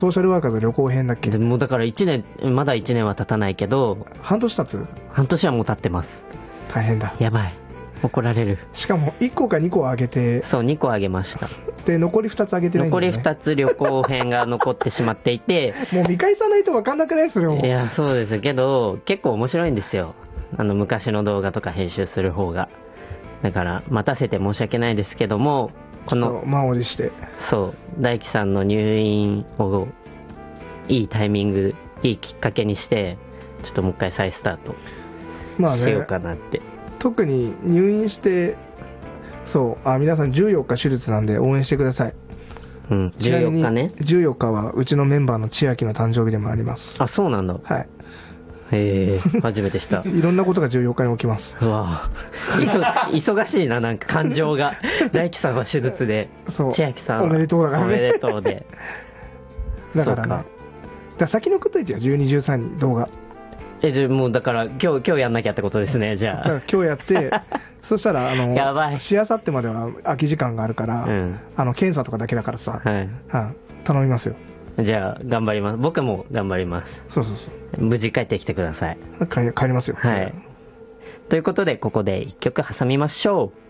ソーシャルワーカーズ旅行編だっけ。 でもうだから1年、まだ1年は経たないけど、 半年経つ。 半年はもう経ってます。 大変だ。 やばい。怒られる。 しかも1個か2個あげて、 そう、2個あげました。 で、残り2つあげてないんだ残りよね。 2つ旅行編が残ってしまっていて、 もう見返さないと分かんなくないそれを。 いや、そうですけど、結構面白いんですよ。昔の動画とか編集する方が。だから、待たせて申し訳ないですけども、この、 満を持して。 そう、大輝さんの入院を、いいタイミング、いいきっかけにして、ちょっともう一回再スタートまあね、 しようかなって。 特に入院して、そう、皆さん14日手術なんで応援してください。 うん、14日ね。 14日はうちのメンバーの千秋の誕生日でもあります。 あ、そうなんだ。 はい。 へえ、初めてした。 いろんなことが14日に起きます。 うわ忙しいな、なんか感情が。大輝さんは手術で、 そう千秋さんはおめでとうだからね。 おめでとうで。 だからね。 そうか。 だから先の食っといてよ、12、13に動画。 でもうだから今日やんなきゃってことですね、じゃあ。 だから今日やってそしたらやばい。 しあさってまでは空き時間があるから、 うん、 検査とかだけだからさ、 はい、 頼みますよ。 じゃあ頑張ります。僕も頑張ります。 そうそうそう。 無事帰ってきてください。 帰りますよ。 はい。ということでここで一曲挟みましょう。